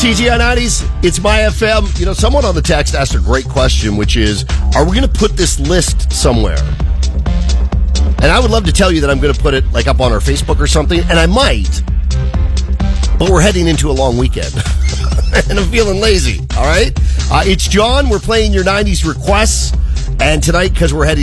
TGI 90s, it's my FM. You know, someone on the text asked a great question, which is, are we going to put this list somewhere? And I would love to tell you that I'm going to put it like up on our Facebook or something, and I might, but we're heading into a long weekend, and I'm feeling lazy, all right? It's John. We're playing your 90s requests, and tonight, because we're heading